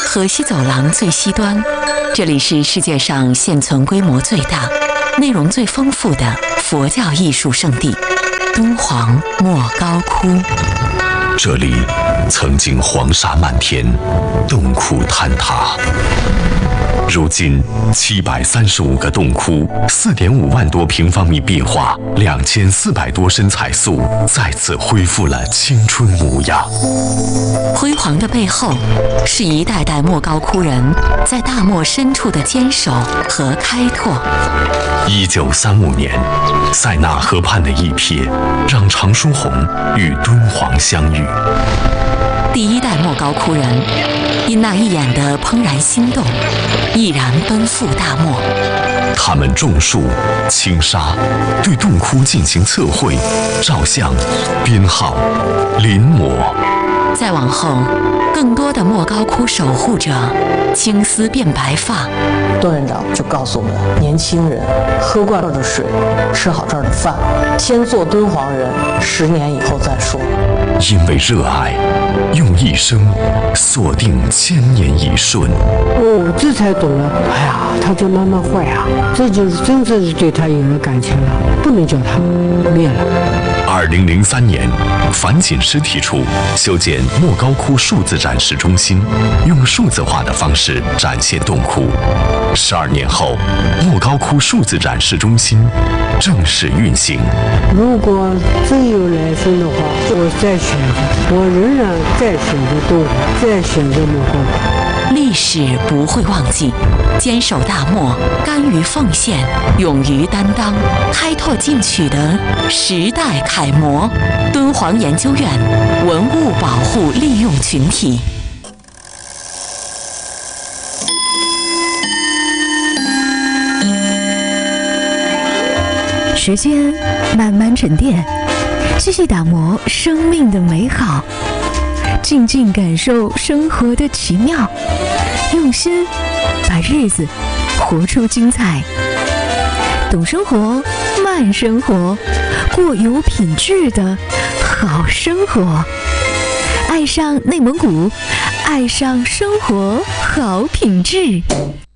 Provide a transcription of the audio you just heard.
河西走廊最西端，这里是世界上现存规模最大、内容最丰富的佛教艺术圣地——敦煌莫高窟。 这里曾经黄沙漫天，洞窟坍塌。如今735个洞窟，4.5万多平方米壁画，2400多身彩塑，再次恢复了青春模样。 辉煌的背后，是一代代莫高窟人在大漠深处的坚守和开拓。 1935年，塞纳河畔的一瞥，让常书鸿与敦煌相遇。 第一代莫高窟人因那一眼的怦然心动，毅然奔赴大漠。 他们种树、清沙，对洞窟进行测绘、照相、编号、临摹。 再往后，更多的莫高窟守护者青丝变白发。 段院长就告诉我们，年轻人喝惯这儿的水，吃好这儿的饭，先做敦煌人，10年以后再说。 因为热爱，用一生锁定千年一瞬。 我这才懂了，哎呀，他就慢慢坏啊，这就是真正是对他有了感情了，不能叫他灭了。 2003年，樊锦诗提出修建莫高窟数字展示中心，用数字化的方式展现洞窟。12年后，莫高窟数字展示中心正式运行。 如果真有来生的话，我再选择，我仍然再选择洞窟，再选择莫高窟。 历史不会忘记，坚守大漠，甘于奉献，勇于担当，开拓进取的时代楷模——敦煌研究院文物保护利用群体。 时间慢慢沉淀，细细打磨生命的美好，静静感受生活的奇妙，用心把日子活出精彩。懂生活，慢生活，过有品质的好生活。爱上内蒙古，爱上生活好品质。